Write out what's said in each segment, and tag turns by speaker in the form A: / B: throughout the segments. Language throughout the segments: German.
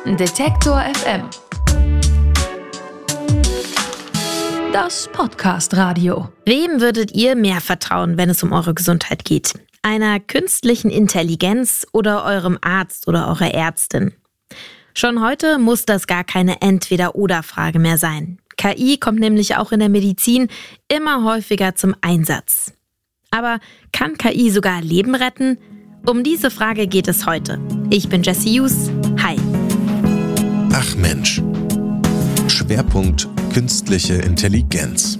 A: Detektor FM. Das Podcast-Radio.
B: Wem würdet ihr mehr vertrauen, wenn es um eure Gesundheit geht? Einer künstlichen Intelligenz oder eurem Arzt oder eurer Ärztin? Schon heute muss das gar keine Entweder-oder-Frage mehr sein. KI kommt nämlich auch in der Medizin immer häufiger zum Einsatz. Aber kann KI sogar Leben retten? Um diese Frage geht es heute. Ich bin Jessie Hughes. Hi.
C: Ach Mensch. Schwerpunkt künstliche Intelligenz.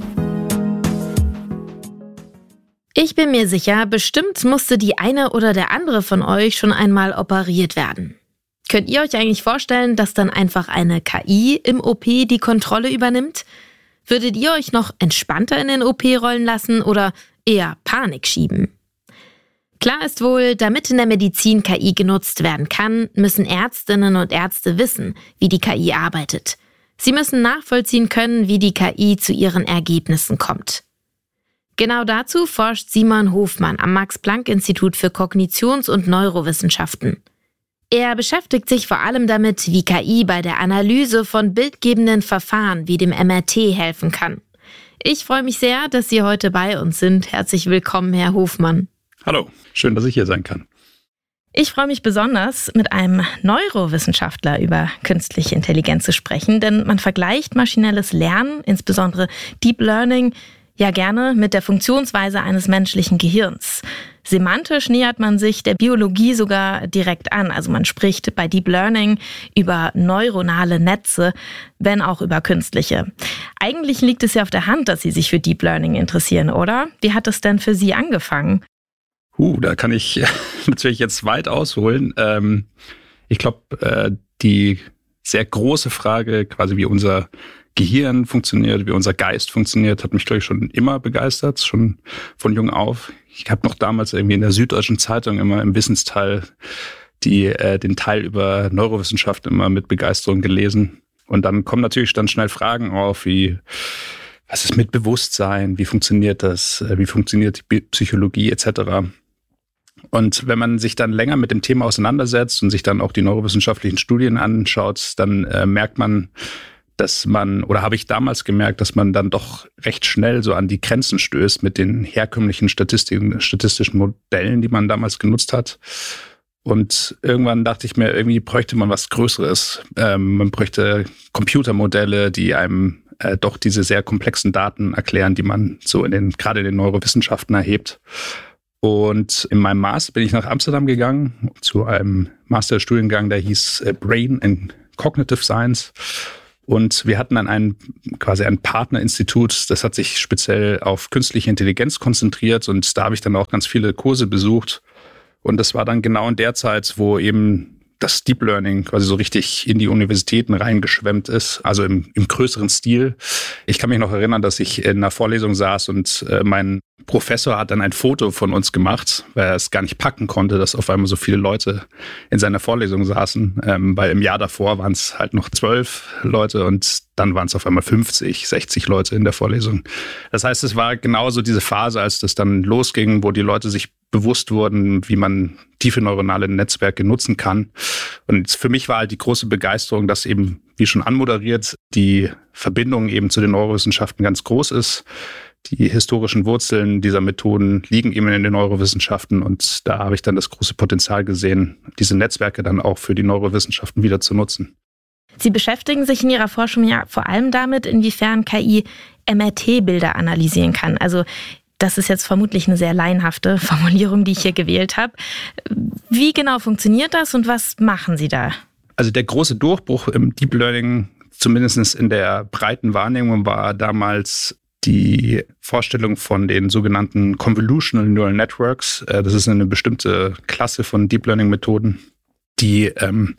B: Ich bin mir sicher, bestimmt musste die eine oder der andere von euch schon einmal operiert werden. Könnt ihr euch eigentlich vorstellen, dass dann einfach eine KI im OP die Kontrolle übernimmt? Würdet ihr euch noch entspannter in den OP rollen lassen oder eher Panik schieben? Klar ist wohl, damit in der Medizin KI genutzt werden kann, müssen Ärztinnen und Ärzte wissen, wie die KI arbeitet. Sie müssen nachvollziehen können, wie die KI zu ihren Ergebnissen kommt. Genau dazu forscht Simon Hofmann am Max-Planck-Institut für Kognitions- und Neurowissenschaften. Er beschäftigt sich vor allem damit, wie KI bei der Analyse von bildgebenden Verfahren wie dem MRT helfen kann. Ich freue mich sehr, dass Sie heute bei uns sind. Herzlich willkommen, Herr Hofmann.
D: Hallo, schön, dass ich hier sein kann.
B: Ich freue mich besonders, mit einem Neurowissenschaftler über künstliche Intelligenz zu sprechen, denn man vergleicht maschinelles Lernen, insbesondere Deep Learning, ja gerne mit der Funktionsweise eines menschlichen Gehirns. Semantisch nähert man sich der Biologie sogar direkt an. Also man spricht bei Deep Learning über neuronale Netze, wenn auch über künstliche. Eigentlich liegt es ja auf der Hand, dass Sie sich für Deep Learning interessieren, oder? Wie hat es denn für Sie angefangen?
D: Da kann ich natürlich jetzt weit ausholen. Ich glaube, die sehr große Frage, quasi wie unser Gehirn funktioniert, wie unser Geist funktioniert, hat mich, glaube ich, schon immer begeistert, schon von jung auf. Ich habe noch damals irgendwie in der Süddeutschen Zeitung immer im Wissensteil den Teil über Neurowissenschaft immer mit Begeisterung gelesen. Und dann kommen natürlich dann schnell Fragen auf, wie was ist mit Bewusstsein, wie funktioniert das, wie funktioniert die Psychologie etc. Und wenn man sich dann länger mit dem Thema auseinandersetzt und sich dann auch die neurowissenschaftlichen Studien anschaut, dann merkt man, habe ich damals gemerkt, dass man dann doch recht schnell so an die Grenzen stößt mit den herkömmlichen statistischen Modellen, die man damals genutzt hat. Und irgendwann dachte ich mir, irgendwie bräuchte man was Größeres. Man bräuchte Computermodelle, die einem doch diese sehr komplexen Daten erklären, die man so gerade in den Neurowissenschaften erhebt. Und in meinem Master bin ich nach Amsterdam gegangen, zu einem Masterstudiengang, der hieß Brain and Cognitive Science. Und wir hatten dann quasi ein Partnerinstitut, das hat sich speziell auf künstliche Intelligenz konzentriert. Und da habe ich dann auch ganz viele Kurse besucht. Und das war dann genau in der Zeit, wo eben das Deep Learning quasi so richtig in die Universitäten reingeschwemmt ist, also im größeren Stil. Ich kann mich noch erinnern, dass ich in einer Vorlesung saß und mein Professor hat dann ein Foto von uns gemacht, weil er es gar nicht packen konnte, dass auf einmal so viele Leute in seiner Vorlesung saßen, weil im Jahr davor waren es halt noch 12 Leute und dann waren es auf einmal 50, 60 Leute in der Vorlesung. Das heißt, es war genauso diese Phase, als das dann losging, wo die Leute sich bewusst wurden, wie man tiefe neuronale Netzwerke nutzen kann. Und für mich war halt die große Begeisterung, dass eben, wie schon anmoderiert, die Verbindung eben zu den Neurowissenschaften ganz groß ist. Die historischen Wurzeln dieser Methoden liegen eben in den Neurowissenschaften und da habe ich dann das große Potenzial gesehen, diese Netzwerke dann auch für die Neurowissenschaften wieder zu nutzen.
B: Sie beschäftigen sich in Ihrer Forschung ja vor allem damit, inwiefern KI MRT-Bilder analysieren kann. Also das ist jetzt vermutlich eine sehr laienhafte Formulierung, die ich hier gewählt habe. Wie genau funktioniert das und was machen Sie da?
D: Also der große Durchbruch im Deep Learning, zumindest in der breiten Wahrnehmung, war damals die Vorstellung von den sogenannten Convolutional Neural Networks. Das ist eine bestimmte Klasse von Deep Learning-Methoden, die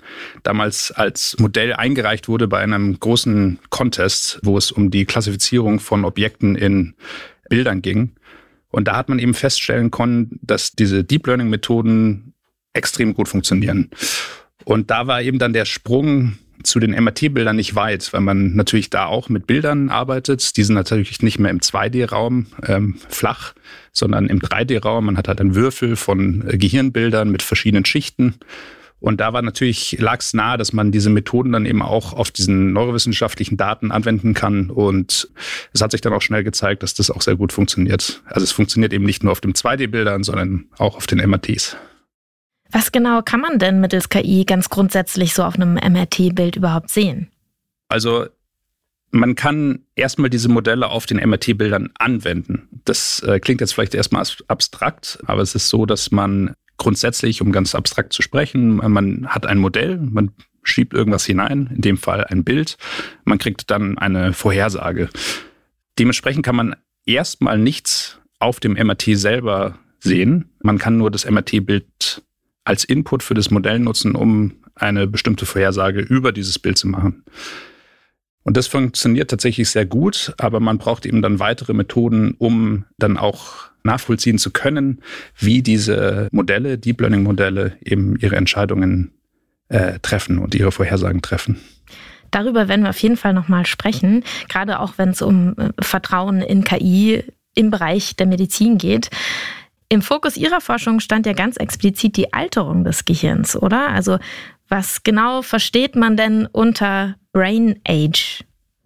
D: damals als Modell eingereicht wurde bei einem großen Contest, wo es um die Klassifizierung von Objekten in Bildern ging. Und da hat man eben feststellen können, dass diese Deep Learning-Methoden extrem gut funktionieren. Und da war eben dann der Sprung zu den MRT-Bildern nicht weit, weil man natürlich da auch mit Bildern arbeitet. Die sind natürlich nicht mehr im 2D-Raum flach, sondern im 3D-Raum. Man hat halt einen Würfel von Gehirnbildern mit verschiedenen Schichten. Und da lag es nahe, dass man diese Methoden dann eben auch auf diesen neurowissenschaftlichen Daten anwenden kann. Und es hat sich dann auch schnell gezeigt, dass das auch sehr gut funktioniert. Also es funktioniert eben nicht nur auf den 2D-Bildern, sondern auch auf den MRTs.
B: Was genau kann man denn mittels KI ganz grundsätzlich so auf einem MRT-Bild überhaupt sehen?
D: Also man kann erstmal diese Modelle auf den MRT-Bildern anwenden. Das klingt jetzt vielleicht erstmal abstrakt, aber es ist so, dass man grundsätzlich, um ganz abstrakt zu sprechen, man hat ein Modell, man schiebt irgendwas hinein, in dem Fall ein Bild, man kriegt dann eine Vorhersage. Dementsprechend kann man erstmal nichts auf dem MRT selber sehen. Man kann nur das MRT-Bild als Input für das Modell nutzen, um eine bestimmte Vorhersage über dieses Bild zu machen. Und das funktioniert tatsächlich sehr gut, aber man braucht eben dann weitere Methoden, um dann auch nachvollziehen zu können, wie diese Modelle, Deep Learning-Modelle, eben ihre Entscheidungen treffen und ihre Vorhersagen treffen.
B: Darüber werden wir auf jeden Fall nochmal sprechen, gerade auch wenn es um Vertrauen in KI im Bereich der Medizin geht. Im Fokus Ihrer Forschung stand ja ganz explizit die Alterung des Gehirns, oder? Also was genau versteht man denn unter Brain Age?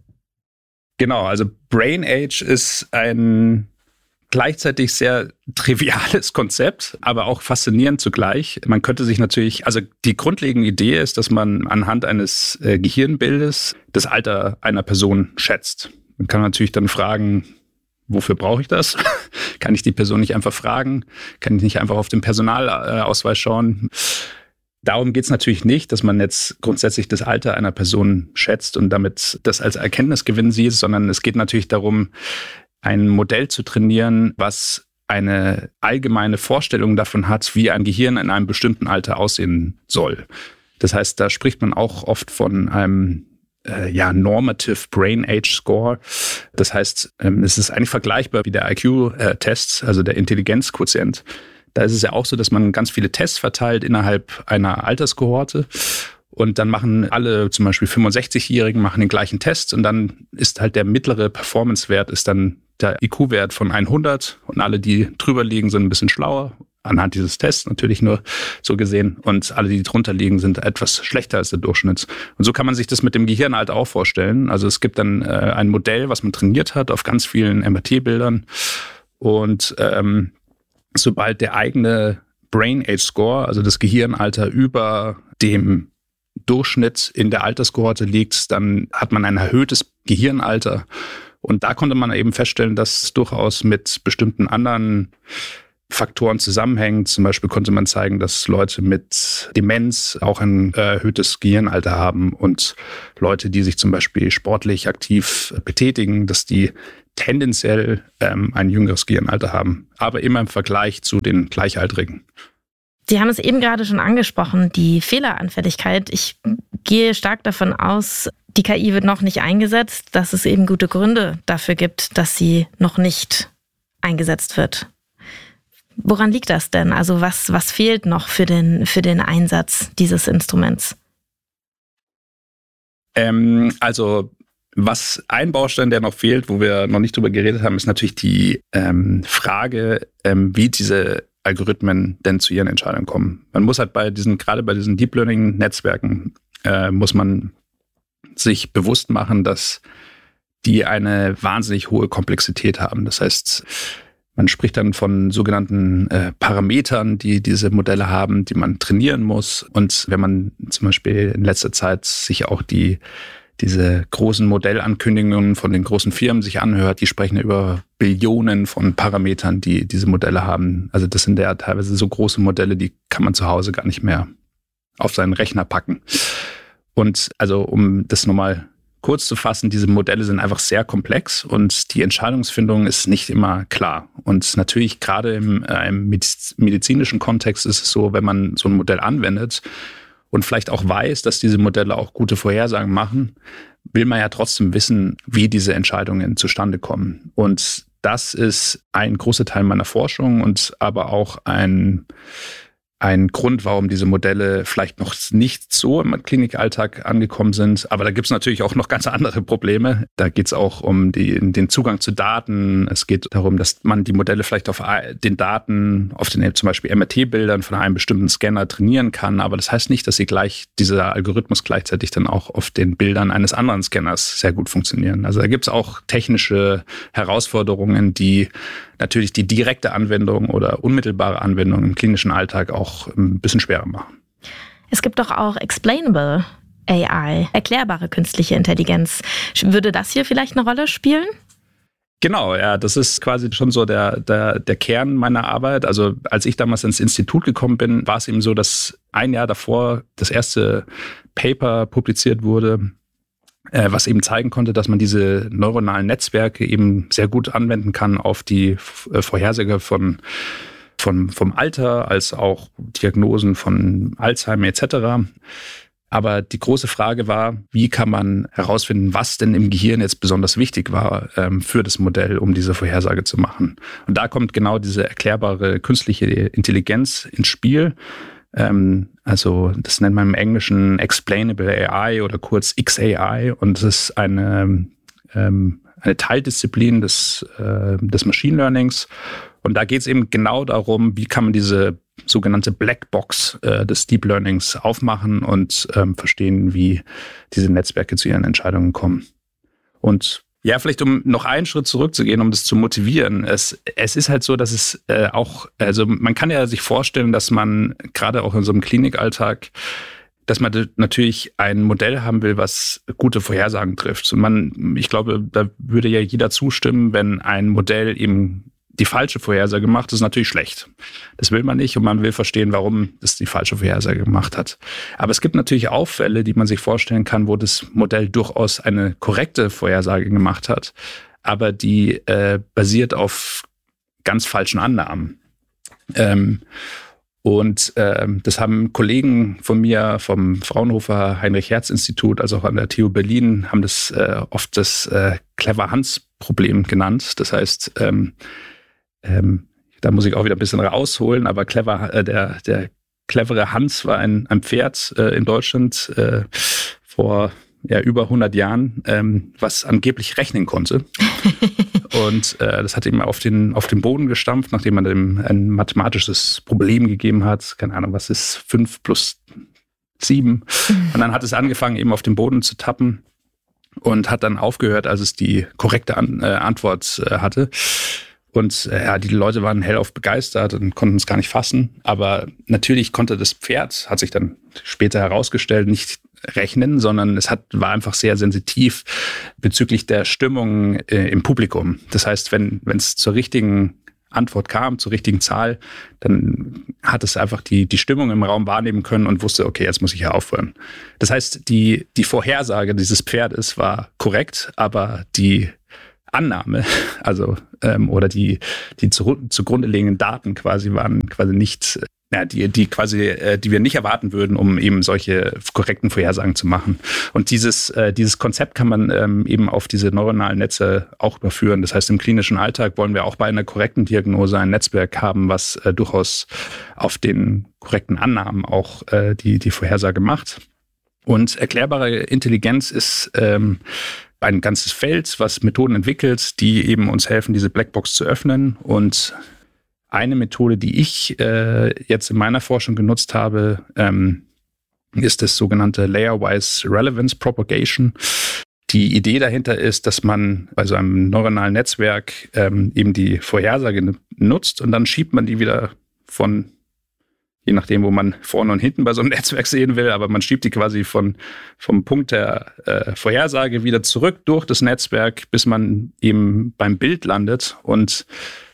D: Genau, also Brain Age ist ein gleichzeitig sehr triviales Konzept, aber auch faszinierend zugleich. Man könnte sich natürlich, also die grundlegende Idee ist, dass man anhand eines Gehirnbildes das Alter einer Person schätzt. Man kann natürlich dann fragen, wofür brauche ich das? Kann ich die Person nicht einfach fragen? Kann ich nicht einfach auf den Personalausweis schauen? Darum geht es natürlich nicht, dass man jetzt grundsätzlich das Alter einer Person schätzt und damit das als Erkenntnisgewinn sieht, sondern es geht natürlich darum, ein Modell zu trainieren, was eine allgemeine Vorstellung davon hat, wie ein Gehirn in einem bestimmten Alter aussehen soll. Das heißt, da spricht man auch oft von einem Normative Brain Age Score. Das heißt, es ist eigentlich vergleichbar wie der IQ-Test, also der Intelligenzquotient. Da ist es ja auch so, dass man ganz viele Tests verteilt innerhalb einer Alterskohorte. Und dann machen alle, zum Beispiel 65-Jährigen, machen den gleichen Test. Und dann ist halt der mittlere Performance-Wert ist dann der IQ-Wert von 100. Und alle, die drüber liegen, sind ein bisschen schlauer. Anhand dieses Tests natürlich nur so gesehen. Und alle, die drunter liegen, sind etwas schlechter als der Durchschnitt. Und so kann man sich das mit dem Gehirnalter auch vorstellen. Also es gibt dann ein Modell, was man trainiert hat auf ganz vielen MRT-Bildern. Und sobald der eigene Brain Age Score, also das Gehirnalter über dem Durchschnitt in der Alterskohorte liegt, dann hat man ein erhöhtes Gehirnalter. Und da konnte man eben feststellen, dass es durchaus mit bestimmten anderen Faktoren zusammenhängt. Zum Beispiel konnte man zeigen, dass Leute mit Demenz auch ein erhöhtes Gehirnalter haben und Leute, die sich zum Beispiel sportlich aktiv betätigen, dass die tendenziell ein jüngeres Gehirnalter haben, aber immer im Vergleich zu den Gleichaltrigen.
B: Sie haben es eben gerade schon angesprochen, die Fehleranfälligkeit. Ich gehe stark davon aus, die KI wird noch nicht eingesetzt, dass es eben gute Gründe dafür gibt, dass sie noch nicht eingesetzt wird. Woran liegt das denn? Also was fehlt noch für den Einsatz dieses Instruments?
D: Was ein Baustein, der noch fehlt, wo wir noch nicht drüber geredet haben, ist natürlich die Frage, wie diese Algorithmen denn zu ihren Entscheidungen kommen. Man muss halt gerade bei diesen Deep Learning Netzwerken, muss man sich bewusst machen, dass die eine wahnsinnig hohe Komplexität haben. Das heißt, man spricht dann von sogenannten Parametern, die diese Modelle haben, die man trainieren muss. Und wenn man zum Beispiel in letzter Zeit sich auch diese großen Modellankündigungen von den großen Firmen sich anhört, die sprechen ja über Billionen von Parametern, die diese Modelle haben. Also das sind ja teilweise so große Modelle, die kann man zu Hause gar nicht mehr auf seinen Rechner packen. Und also um das nochmal kurz zu fassen, diese Modelle sind einfach sehr komplex und die Entscheidungsfindung ist nicht immer klar. Und natürlich gerade im medizinischen Kontext ist es so, wenn man so ein Modell anwendet und vielleicht auch weiß, dass diese Modelle auch gute Vorhersagen machen, will man ja trotzdem wissen, wie diese Entscheidungen zustande kommen. Und das ist ein großer Teil meiner Forschung und aber auch ein ein Grund, warum diese Modelle vielleicht noch nicht so im Klinikalltag angekommen sind. Aber da gibt es natürlich auch noch ganz andere Probleme. Da geht es auch um den Zugang zu Daten. Es geht darum, dass man die Modelle vielleicht auf den Daten, auf den zum Beispiel MRT-Bildern von einem bestimmten Scanner trainieren kann. Aber das heißt nicht, dass dieser Algorithmus gleichzeitig dann auch auf den Bildern eines anderen Scanners sehr gut funktionieren. Also da gibt es auch technische Herausforderungen, die natürlich die direkte Anwendung oder unmittelbare Anwendung im klinischen Alltag auch ein bisschen schwerer machen.
B: Es gibt doch auch Explainable AI, erklärbare künstliche Intelligenz. Würde das hier vielleicht eine Rolle spielen?
D: Genau, ja, das ist quasi schon so der Kern meiner Arbeit. Also als ich damals ins Institut gekommen bin, war es eben so, dass ein Jahr davor das erste Paper publiziert wurde, was eben zeigen konnte, dass man diese neuronalen Netzwerke eben sehr gut anwenden kann auf die Vorhersage vom Alter, als auch Diagnosen von Alzheimer etc. Aber die große Frage war, wie kann man herausfinden, was denn im Gehirn jetzt besonders wichtig war für das Modell, um diese Vorhersage zu machen. Und da kommt genau diese erklärbare künstliche Intelligenz ins Spiel. Also das nennt man im Englischen Explainable AI oder kurz XAI. Und das ist eine Teildisziplin des Machine Learnings. Und da geht es eben genau darum, wie kann man diese sogenannte Blackbox des Deep Learnings aufmachen und verstehen, wie diese Netzwerke zu ihren Entscheidungen kommen. Und ja, vielleicht um noch einen Schritt zurückzugehen, um das zu motivieren. Es ist halt so, dass es also man kann ja sich vorstellen, dass man gerade auch in so einem Klinikalltag, dass man natürlich ein Modell haben will, was gute Vorhersagen trifft. Und ich glaube, da würde ja jeder zustimmen, wenn ein Modell eben die falsche Vorhersage macht, ist natürlich schlecht. Das will man nicht und man will verstehen, warum es die falsche Vorhersage gemacht hat. Aber es gibt natürlich auch Fälle, die man sich vorstellen kann, wo das Modell durchaus eine korrekte Vorhersage gemacht hat, aber die basiert auf ganz falschen Annahmen. Das haben Kollegen von mir vom Fraunhofer Heinrich-Hertz-Institut, also auch an der TU Berlin, haben das oft das Clever-Hans-Problem genannt. Das heißt, da muss ich auch wieder ein bisschen rausholen, aber der clevere Hans war ein Pferd in Deutschland vor über 100 Jahren, was angeblich rechnen konnte. Und das hat ihm auf den Boden gestampft, nachdem man ihm ein mathematisches Problem gegeben hat. Keine Ahnung, was ist 5 plus 7? Und dann hat es angefangen, eben auf den Boden zu tappen und hat dann aufgehört, als es die korrekte Antwort hatte. Und die Leute waren hellauf begeistert und konnten es gar nicht fassen. Aber natürlich konnte das Pferd, hat sich dann später herausgestellt, nicht rechnen, sondern war einfach sehr sensitiv bezüglich der Stimmung im Publikum. Das heißt, wenn es zur richtigen Antwort kam, zur richtigen Zahl, dann hat es einfach die Stimmung im Raum wahrnehmen können und wusste, okay, jetzt muss ich hier aufhören. Das heißt, die Vorhersage dieses Pferdes war korrekt, aber die Annahme, also oder die zugrunde liegenden Daten waren quasi nicht, die wir nicht erwarten würden, um eben solche korrekten Vorhersagen zu machen. Und dieses Konzept kann man eben auf diese neuronalen Netze auch überführen. Das heißt, im klinischen Alltag wollen wir auch bei einer korrekten Diagnose ein Netzwerk haben, was durchaus auf den korrekten Annahmen auch die Vorhersage macht. Und erklärbare Intelligenz ist ein ganzes Feld, was Methoden entwickelt, die eben uns helfen, diese Blackbox zu öffnen. Und eine Methode, die ich jetzt in meiner Forschung genutzt habe, ist das sogenannte Layer-Wise Relevance Propagation. Die Idee dahinter ist, dass man bei so einem neuronalen Netzwerk eben die Vorhersage nutzt und dann schiebt man die wieder je nachdem, wo man vorne und hinten bei so einem Netzwerk sehen will, aber man schiebt die quasi vom Punkt der Vorhersage wieder zurück durch das Netzwerk, bis man eben beim Bild landet. Und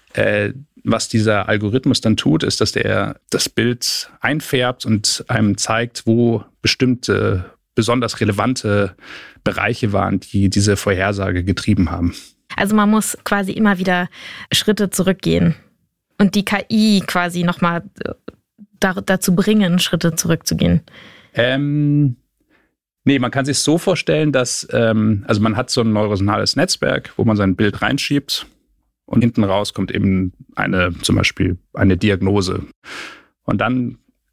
D: was dieser Algorithmus dann tut, ist, dass der das Bild einfärbt und einem zeigt, wo bestimmte besonders relevante Bereiche waren, die diese Vorhersage getrieben haben.
B: Also man muss quasi immer wieder Schritte zurückgehen und die KI quasi nochmal dazu bringen, Schritte zurückzugehen?
D: Nee, man kann sich so vorstellen, dass also man hat so ein neuronales Netzwerk, wo man sein Bild reinschiebt und hinten raus kommt eben zum Beispiel eine Diagnose. Und dann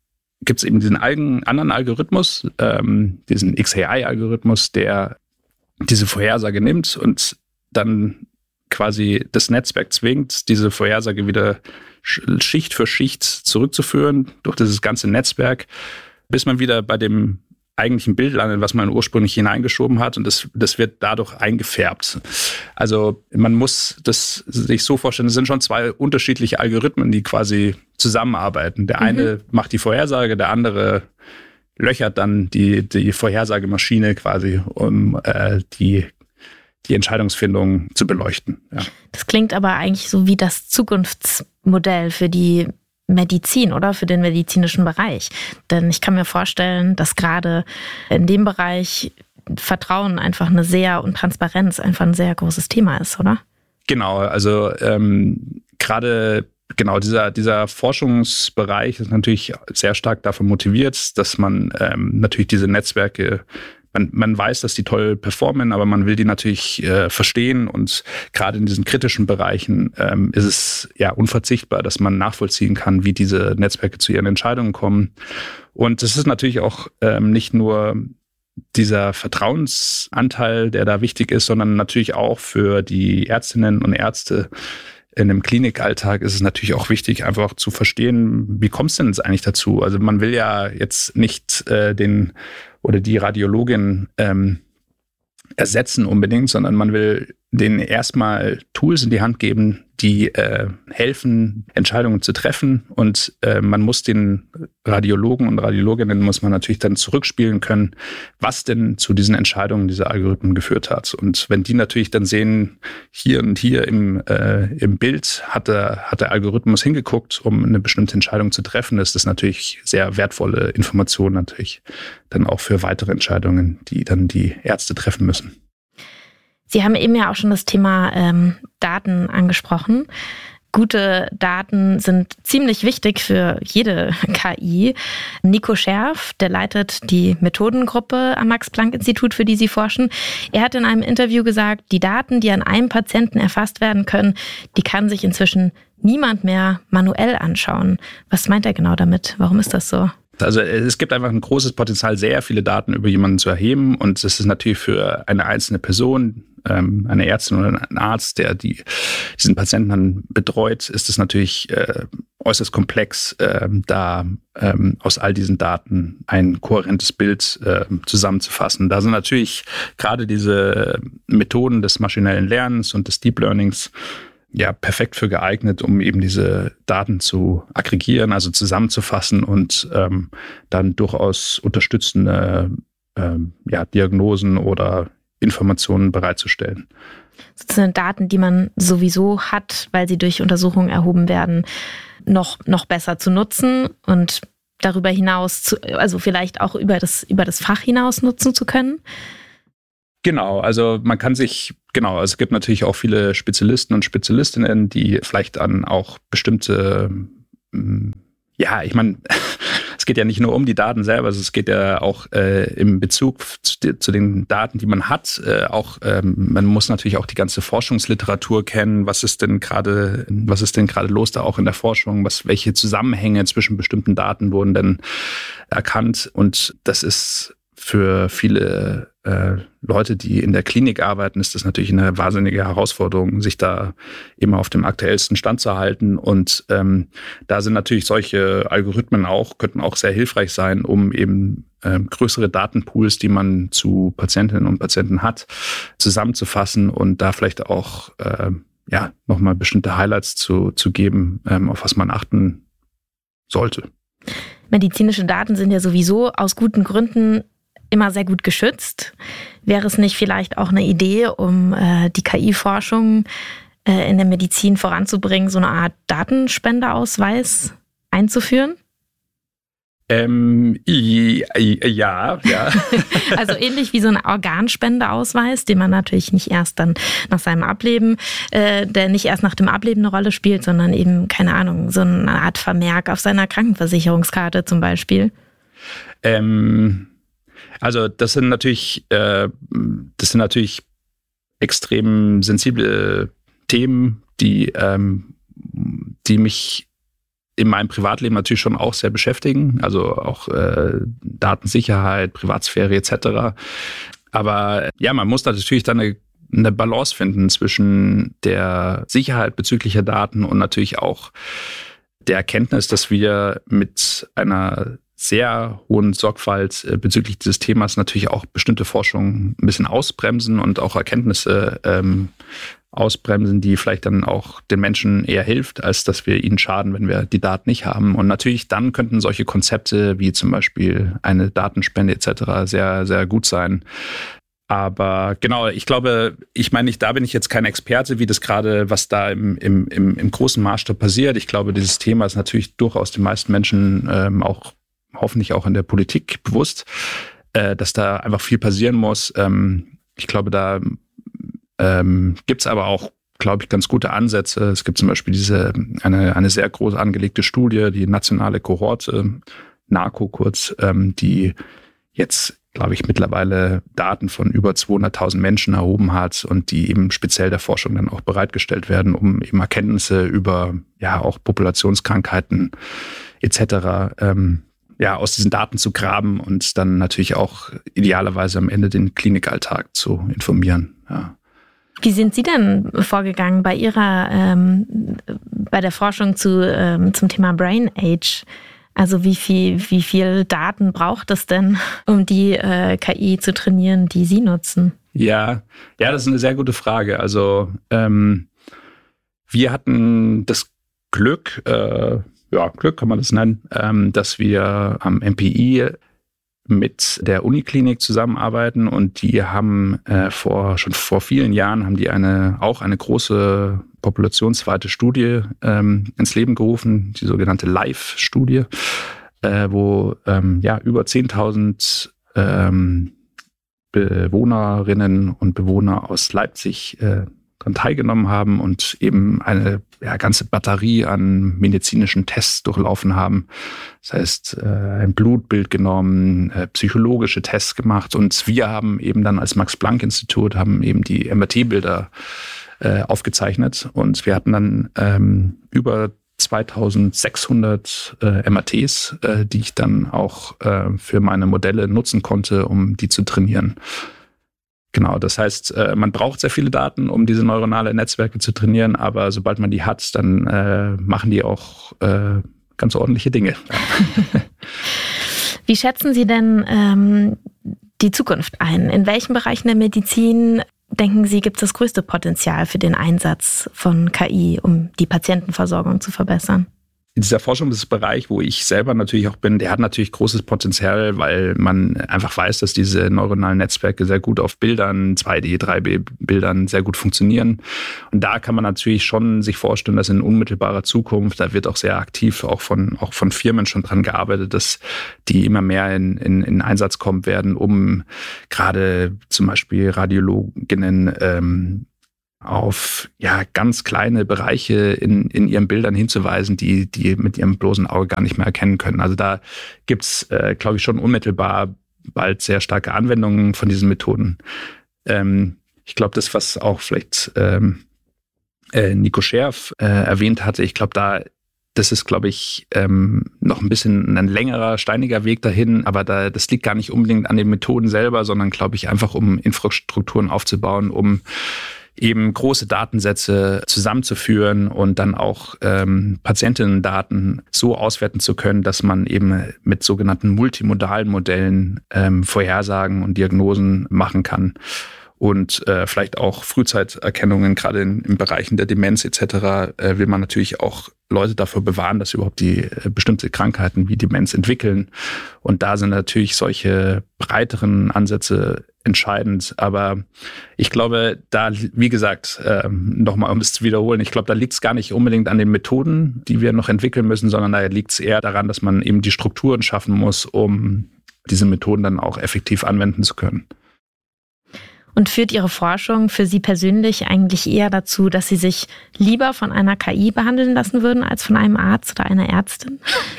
D: gibt es eben diesen anderen Algorithmus, diesen XAI-Algorithmus, der diese Vorhersage nimmt und dann quasi das Netzwerk zwingt, diese Vorhersage wieder Schicht für Schicht zurückzuführen durch dieses ganze Netzwerk, bis man wieder bei dem eigentlichen Bild landet, was man ursprünglich hineingeschoben hat, und das wird dadurch eingefärbt. Also man muss das sich so vorstellen, es sind schon zwei unterschiedliche Algorithmen, die quasi zusammenarbeiten. Der eine macht die Vorhersage, der andere löchert dann die Vorhersagemaschine quasi, um die Entscheidungsfindung zu beleuchten. Ja.
B: Das klingt aber eigentlich so wie das Zukunftsmodell für die Medizin oder für den medizinischen Bereich. Denn ich kann mir vorstellen, dass gerade in dem Bereich Vertrauen einfach und Transparenz einfach ein sehr großes Thema ist, oder?
D: Genau, also gerade dieser Forschungsbereich ist natürlich sehr stark davon motiviert, dass man natürlich diese Netzwerke, man weiß, dass die toll performen, aber man will die natürlich verstehen, und gerade in diesen kritischen Bereichen ist es ja unverzichtbar, dass man nachvollziehen kann, wie diese Netzwerke zu ihren Entscheidungen kommen. Und es ist natürlich auch nicht nur dieser Vertrauensanteil, der da wichtig ist, sondern natürlich auch für die Ärztinnen und Ärzte in dem Klinikalltag ist es natürlich auch wichtig, einfach zu verstehen, wie kommt es denn jetzt eigentlich dazu? Also man will ja jetzt nicht die Radiologin ersetzen unbedingt, sondern man will denen erstmal Tools in die Hand geben, die helfen, Entscheidungen zu treffen. Und man muss den Radiologen und Radiologinnen muss man natürlich dann zurückspielen können, was denn zu diesen Entscheidungen dieser Algorithmen geführt hat. Und wenn die natürlich dann sehen, hier und hier im Bild hat der Algorithmus hingeguckt, um eine bestimmte Entscheidung zu treffen, ist das natürlich sehr wertvolle Information natürlich dann auch für weitere Entscheidungen, die dann die Ärzte treffen müssen.
B: Sie haben eben ja auch schon das Thema Daten angesprochen. Gute Daten sind ziemlich wichtig für jede KI. Nico Scherf, der leitet die Methodengruppe am Max-Planck-Institut, für die Sie forschen. Er hat in einem Interview gesagt, die Daten, die an einem Patienten erfasst werden können, die kann sich inzwischen niemand mehr manuell anschauen. Was meint er genau damit? Warum ist das so?
D: Also es gibt einfach ein großes Potenzial, sehr viele Daten über jemanden zu erheben, und das ist natürlich für eine einzelne Person, eine Ärztin oder ein Arzt, der diesen Patienten dann betreut, ist es natürlich äußerst komplex, da aus all diesen Daten ein kohärentes Bild zusammenzufassen. Da sind natürlich gerade diese Methoden des maschinellen Lernens und des Deep Learnings ja perfekt für geeignet, um eben diese Daten zu aggregieren, also zusammenzufassen und dann durchaus unterstützende Diagnosen oder Informationen bereitzustellen.
B: Das sind Daten, die man sowieso hat, weil sie durch Untersuchungen erhoben werden, noch besser zu nutzen und darüber hinaus, also vielleicht auch über das Fach hinaus nutzen zu können?
D: Genau, also es gibt natürlich auch viele Spezialisten und Spezialistinnen, die vielleicht dann auch bestimmte, es geht ja nicht nur um die Daten selber, also es geht ja auch im Bezug zu den Daten, die man hat, man muss natürlich auch die ganze Forschungsliteratur kennen, was ist denn gerade los da auch in der Forschung, welche Zusammenhänge zwischen bestimmten Daten wurden denn erkannt, und das ist für viele Leute, die in der Klinik arbeiten, ist das natürlich eine wahnsinnige Herausforderung, sich da immer auf dem aktuellsten Stand zu halten. Und da sind natürlich solche Algorithmen könnten auch sehr hilfreich sein, um eben größere Datenpools, die man zu Patientinnen und Patienten hat, zusammenzufassen und da vielleicht auch nochmal bestimmte Highlights zu geben, auf was man achten sollte.
B: Medizinische Daten sind ja sowieso aus guten Gründen immer sehr gut geschützt. Wäre es nicht vielleicht auch eine Idee, um die KI-Forschung in der Medizin voranzubringen, so eine Art Datenspendeausweis einzuführen?
D: Ja.
B: Also ähnlich wie so ein Organspendeausweis, den man natürlich nicht erst dann nach seinem Ableben, der nicht erst nach dem Ableben eine Rolle spielt, sondern eben, keine Ahnung, so eine Art Vermerk auf seiner Krankenversicherungskarte zum Beispiel.
D: Also das sind natürlich extrem sensible Themen, die mich in meinem Privatleben natürlich schon auch sehr beschäftigen, also auch Datensicherheit, Privatsphäre etc. Aber ja, man muss natürlich dann eine Balance finden zwischen der Sicherheit bezüglicher Daten und natürlich auch der Erkenntnis, dass wir mit einer sehr hohen Sorgfalt bezüglich dieses Themas natürlich auch bestimmte Forschung ein bisschen ausbremsen und auch Erkenntnisse ausbremsen, die vielleicht dann auch den Menschen eher hilft, als dass wir ihnen schaden, wenn wir die Daten nicht haben. Und natürlich dann könnten solche Konzepte wie zum Beispiel eine Datenspende etc. sehr, sehr gut sein. Aber genau, ich glaube, da bin ich jetzt kein Experte, wie das gerade, was da im großen Maßstab passiert. Ich glaube, dieses Thema ist natürlich durchaus den meisten Menschen auch hoffentlich auch in der Politik bewusst, dass da einfach viel passieren muss. Ich glaube, da gibt's aber auch, glaube ich, ganz gute Ansätze. Es gibt zum Beispiel eine sehr groß angelegte Studie, die nationale Kohorte, NAKO kurz, die jetzt, glaube ich, mittlerweile Daten von über 200.000 Menschen erhoben hat und die eben speziell der Forschung dann auch bereitgestellt werden, um eben Erkenntnisse über ja auch Populationskrankheiten etc. Aus diesen Daten zu graben und dann natürlich auch idealerweise am Ende den Klinikalltag zu informieren. Ja.
B: Wie sind Sie denn vorgegangen bei der Forschung zum Thema Brain Age? Also wie viel Daten braucht es denn, um die KI zu trainieren, die Sie nutzen? Ja, das ist eine sehr gute Frage. Also wir hatten das Glück, Glück kann man das nennen, dass wir am MPI mit der Uniklinik zusammenarbeiten und die haben schon vor vielen Jahren haben die eine große populationsweite Studie ins Leben gerufen, die sogenannte LIFE-Studie, wo über 10.000 Bewohnerinnen und Bewohner aus Leipzig daran teilgenommen haben und eben eine ganze Batterie an medizinischen Tests durchlaufen haben. Das heißt, ein Blutbild genommen, psychologische Tests gemacht und wir haben eben dann als Max-Planck-Institut eben die MRT-Bilder aufgezeichnet und wir hatten dann über 2600 MRTs, die ich dann auch für meine Modelle nutzen konnte, um die zu trainieren. Genau, das heißt, man braucht sehr viele Daten, um diese neuronale Netzwerke zu trainieren, aber sobald man die hat, dann machen die auch ganz ordentliche Dinge. Wie schätzen Sie denn die Zukunft ein? In welchen Bereichen der Medizin, denken Sie, gibt es das größte Potenzial für den Einsatz von KI, um die Patientenversorgung zu verbessern? Dieser Forschungsbereich, wo ich selber natürlich auch bin, der hat natürlich großes Potenzial, weil man einfach weiß, dass diese neuronalen Netzwerke sehr gut auf Bildern, 2D, 3D-Bildern sehr gut funktionieren. Und da kann man natürlich schon sich vorstellen, dass in unmittelbarer Zukunft, da wird auch sehr aktiv auch von Firmen schon dran gearbeitet, dass die immer mehr in Einsatz kommen werden, um gerade zum Beispiel Radiologinnen auf ganz kleine Bereiche in ihren Bildern hinzuweisen, die mit ihrem bloßen Auge gar nicht mehr erkennen können. Also da gibt's, glaube ich, schon unmittelbar bald sehr starke Anwendungen von diesen Methoden. Ich glaube, das, was auch vielleicht Nico Scherf erwähnt hatte, ich glaube, das ist, glaube ich, noch ein bisschen ein längerer, steiniger Weg dahin, aber das liegt gar nicht unbedingt an den Methoden selber, sondern, glaube ich, einfach um Infrastrukturen aufzubauen, um eben große Datensätze zusammenzuführen und dann auch Patientinnendaten so auswerten zu können, dass man eben mit sogenannten multimodalen Modellen Vorhersagen und Diagnosen machen kann. Und vielleicht auch Frühzeiterkennungen, gerade in Bereichen der Demenz etc., will man natürlich auch Leute dafür bewahren, dass sie überhaupt die bestimmte Krankheiten wie Demenz entwickeln. Und da sind natürlich solche breiteren Ansätze entscheidend. Aber ich glaube, da, wie gesagt, nochmal, um es zu wiederholen, ich glaube, da liegt es gar nicht unbedingt an den Methoden, die wir noch entwickeln müssen, sondern da liegt es eher daran, dass man eben die Strukturen schaffen muss, um diese Methoden dann auch effektiv anwenden zu können. Und führt Ihre Forschung für Sie persönlich eigentlich eher dazu, dass Sie sich lieber von einer KI behandeln lassen würden, als von einem Arzt oder einer Ärztin?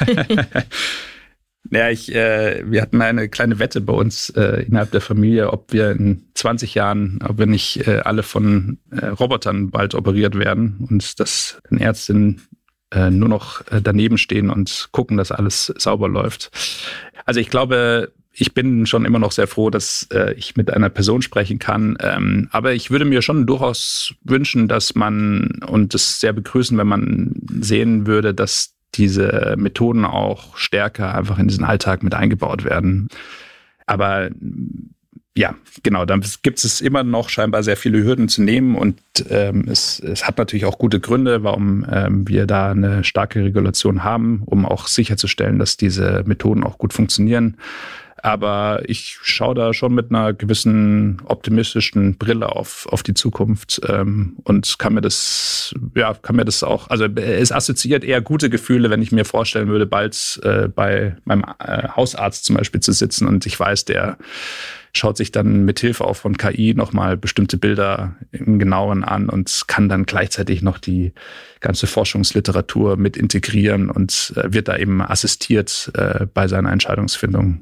B: Wir hatten eine kleine Wette bei uns innerhalb der Familie, ob wir in 20 Jahren, ob wir nicht alle von Robotern bald operiert werden und dass eine Ärztin
D: nur noch daneben stehen und gucken, dass alles sauber läuft. Also ich glaube, ich bin schon immer noch sehr froh, dass ich mit einer Person sprechen kann. Aber ich würde mir schon durchaus wünschen, dass man, und das sehr begrüßen, wenn man sehen würde, dass diese Methoden auch stärker einfach in diesen Alltag mit eingebaut werden. Aber ja, genau, dann gibt es immer noch scheinbar sehr viele Hürden zu nehmen und es hat natürlich auch gute Gründe, warum wir da eine starke Regulation haben, um auch sicherzustellen, dass diese Methoden auch gut funktionieren. Aber ich schaue da schon mit einer gewissen optimistischen Brille auf die Zukunft und kann mir das auch, also es assoziiert eher gute Gefühle, wenn ich mir vorstellen würde, bald bei meinem Hausarzt zum Beispiel zu sitzen und ich weiß, der schaut sich dann mit Hilfe auch von KI nochmal bestimmte Bilder im Genauen an und kann dann gleichzeitig noch die ganze Forschungsliteratur mit integrieren und wird da eben assistiert bei seiner Entscheidungsfindung.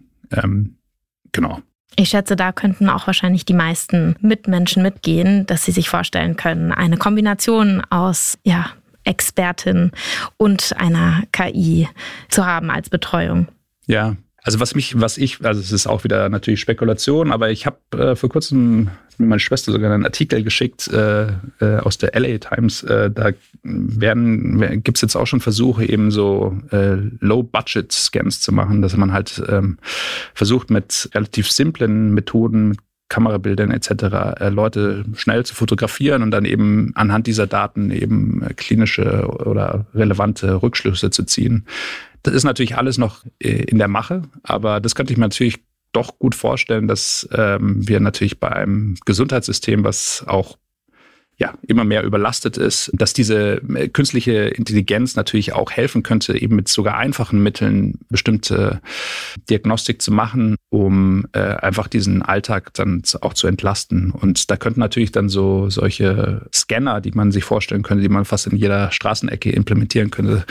D: Genau.
B: Ich schätze, da könnten auch wahrscheinlich die meisten Mitmenschen mitgehen, dass sie sich vorstellen können, eine Kombination aus Expertin und einer KI zu haben als Betreuung.
D: Ja. Also also es ist auch wieder natürlich Spekulation, aber ich habe vor kurzem mit meiner Schwester sogar einen Artikel geschickt aus der LA Times. Da gibt es jetzt auch schon Versuche, eben so Low-Budget-Scans zu machen, dass man halt versucht, mit relativ simplen Methoden, mit Kamerabildern etc. Leute schnell zu fotografieren und dann eben anhand dieser Daten eben klinische oder relevante Rückschlüsse zu ziehen. Das ist natürlich alles noch in der Mache, aber das könnte ich mir natürlich doch gut vorstellen, dass wir natürlich bei einem Gesundheitssystem, was auch immer mehr überlastet ist, dass diese künstliche Intelligenz natürlich auch helfen könnte, eben mit sogar einfachen Mitteln bestimmte Diagnostik zu machen, um einfach diesen Alltag dann auch zu entlasten. Und da könnten natürlich dann so solche Scanner, die man sich vorstellen könnte, die man fast in jeder Straßenecke implementieren könnte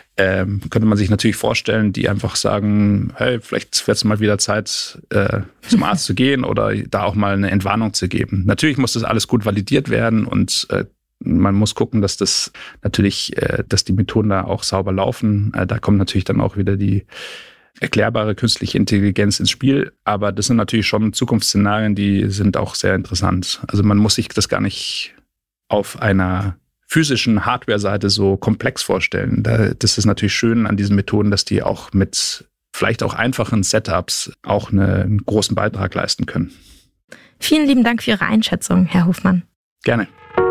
D: man sich natürlich vorstellen, die einfach sagen, hey, vielleicht wird es mal wieder Zeit, zum Arzt zu gehen oder da auch mal eine Entwarnung zu geben. Natürlich muss das alles gut validiert werden und man muss gucken, dass das natürlich, dass die Methoden da auch sauber laufen. Da kommt natürlich dann auch wieder die erklärbare künstliche Intelligenz ins Spiel. Aber das sind natürlich schon Zukunftsszenarien, die sind auch sehr interessant. Also man muss sich das gar nicht auf einer physischen Hardware-Seite so komplex vorstellen. Das ist natürlich schön an diesen Methoden, dass die auch mit vielleicht auch einfachen Setups auch einen großen Beitrag leisten können.
B: Vielen lieben Dank für Ihre Einschätzung, Herr Hofmann.
D: Gerne.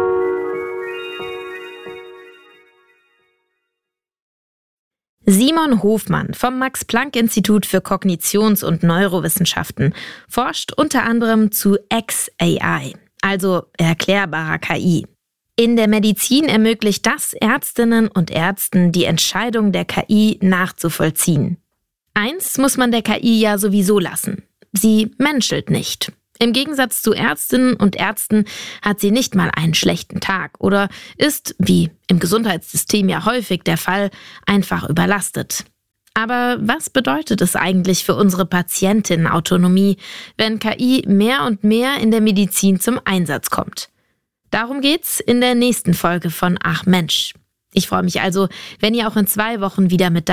B: Simon Hofmann vom Max-Planck-Institut für Kognitions- und Neurowissenschaften forscht unter anderem zu XAI, also erklärbarer KI. In der Medizin ermöglicht das Ärztinnen und Ärzten, die Entscheidung der KI nachzuvollziehen. Eins muss man der KI ja sowieso lassen: Sie menschelt nicht. Im Gegensatz zu Ärztinnen und Ärzten hat sie nicht mal einen schlechten Tag oder ist, wie im Gesundheitssystem ja häufig der Fall, einfach überlastet. Aber was bedeutet es eigentlich für unsere Patientinnenautonomie, wenn KI mehr und mehr in der Medizin zum Einsatz kommt? Darum geht's in der nächsten Folge von Ach Mensch. Ich freue mich also, wenn ihr auch in 2 Wochen wieder mit dabei